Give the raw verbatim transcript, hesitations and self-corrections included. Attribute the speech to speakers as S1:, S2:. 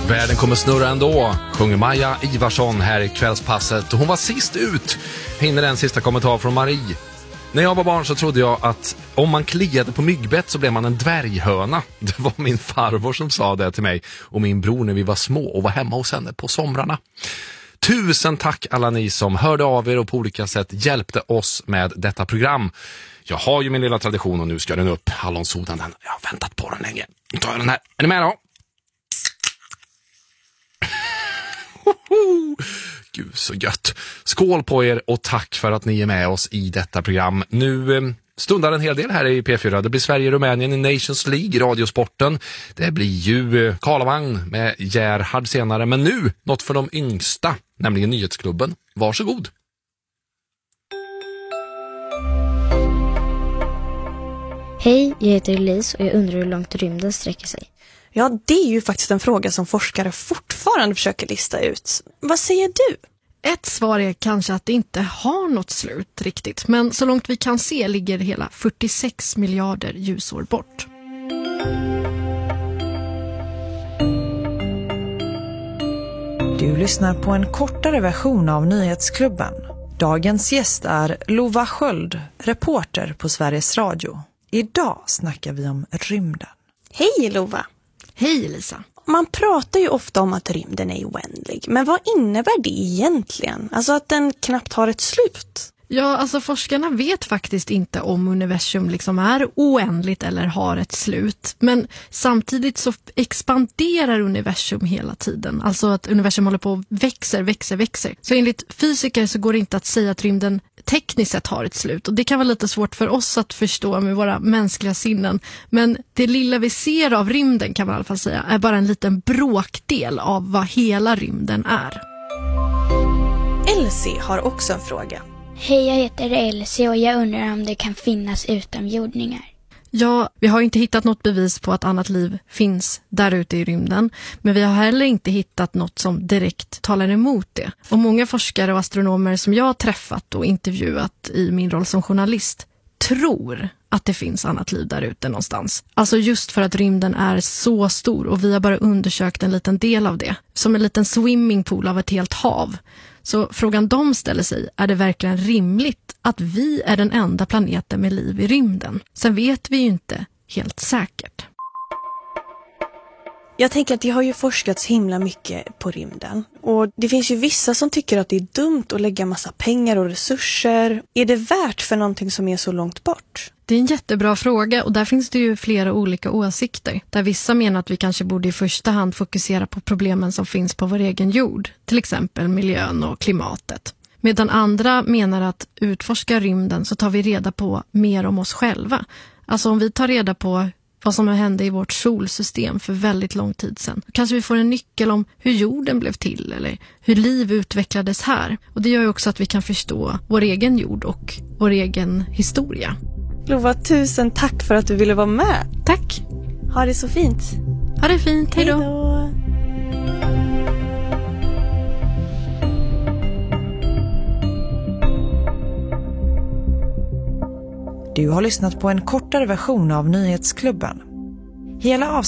S1: Världen kommer snurra ändå, sjunger Maja Ivarsson här i kvällspasset. Hon var sist ut. Hinner en sista kommentar från Marie. När jag var barn så trodde jag att om man kliade på myggbett så blev man en dvärghöna. Det var min farvor som sa det till mig och min bror när vi var små och var hemma hos henne på somrarna. Tusen tack alla ni som hörde av er och på olika sätt hjälpte oss med detta program. Jag har ju min lilla tradition och nu ska den upp. Hallonsodan, den. Jag har väntat på den länge. Nu tar jag den här. Är ni med då? Gud så gött. Skål på er och tack för att ni är med oss i detta program. Nu eh, stundar en hel del här i P fyra. Det blir Sverige-Rumänien i Nations League, radiosporten. Det blir ju eh, Karlavagn med Gerhard senare. Men nu, något för de yngsta, nämligen Nyhetsklubben. Varsågod.
S2: Hej, jag heter Elise och jag undrar hur långt rymden sträcker sig.
S3: Ja, det är ju faktiskt en fråga som forskare fortfarande försöker lista ut. Vad säger du?
S4: Ett svar är kanske att det inte har något slut riktigt. Men så långt vi kan se ligger hela fyrtiosex miljarder ljusår bort.
S5: Du lyssnar på en kortare version av Nyhetsklubben. Dagens gäst är Lova Sköld, reporter på Sveriges Radio. Idag snackar vi om rymden.
S3: Hej Lova!
S4: Hej Lisa!
S3: Man pratar ju ofta om att rymden är oändlig. Men vad innebär det egentligen? Alltså att den knappt har ett slut?
S4: Ja, alltså forskarna vet faktiskt inte om universum liksom är oändligt eller har ett slut. Men samtidigt så expanderar universum hela tiden. Alltså att universum håller på och växer, växer, växer. Så enligt fysiker så går det inte att säga att rymden tekniskt sett har ett slut. Och det kan vara lite svårt för oss att förstå med våra mänskliga sinnen. Men det lilla vi ser av rymden kan man i alla fall säga är bara en liten bråkdel av vad hela rymden är.
S3: Elsie har också en fråga.
S2: Hej, jag heter Elsie och jag undrar om det kan finnas utomjordingar.
S4: Ja, vi har inte hittat något bevis på att annat liv finns där ute i rymden. Men vi har heller inte hittat något som direkt talar emot det. Och många forskare och astronomer som jag har träffat och intervjuat i min roll som journalist tror att det finns annat liv där ute någonstans. Alltså just för att rymden är så stor och vi har bara undersökt en liten del av det. Som en liten swimmingpool av ett helt hav. Så frågan de ställer sig, är det verkligen rimligt att vi är den enda planeten med liv i rymden? Sen vet vi ju inte helt säkert.
S3: Jag tänker att det har ju forskats himla mycket på rymden. Och det finns ju vissa som tycker att det är dumt att lägga massa pengar och resurser. Är det värt för någonting som är så långt bort?
S4: Det är en jättebra fråga och där finns det ju flera olika åsikter. Där vissa menar att vi kanske borde i första hand fokusera på problemen som finns på vår egen jord. Till exempel miljön och klimatet. Medan andra menar att utforska rymden så tar vi reda på mer om oss själva. Alltså om vi tar reda på vad som hände i vårt solsystem för väldigt lång tid sedan. Kanske vi får en nyckel om hur jorden blev till eller hur liv utvecklades här. Och det gör ju också att vi kan förstå vår egen jord och vår egen historia.
S3: Lova, tusen tack för att du ville vara med.
S4: Tack.
S3: Ha det så fint.
S4: Ha det fint. Hej då.
S3: Hej då.
S5: Du har lyssnat på en kortare version av Nyhetsklubben. Hela avsnittet